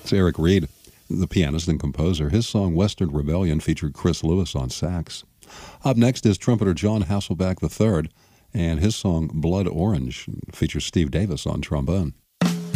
It's Eric Reed, the pianist and composer. His song Western Rebellion featured Chris Lewis on sax. Up next is trumpeter John Hasselbeck III, and his song Blood Orange features Steve Davis on trombone.